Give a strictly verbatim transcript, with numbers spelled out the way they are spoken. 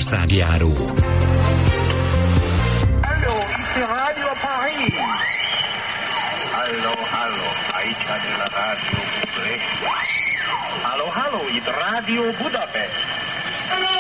országjáró. Hallo, itt a Radio Paris. Hallo, hallo, aici de la Radio București. Hallo, hallo, itt Radio Budapest.